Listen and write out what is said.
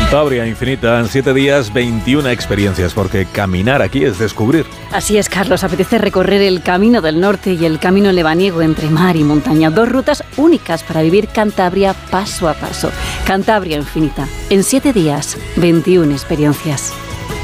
Cantabria Infinita, en 7 días, 21 experiencias, porque caminar aquí es descubrir. Así es, Carlos, apetece recorrer el Camino del Norte y el Camino Lebaniego entre mar y montaña. 2 rutas únicas para vivir Cantabria paso a paso. Cantabria Infinita, en 7 días, 21 experiencias.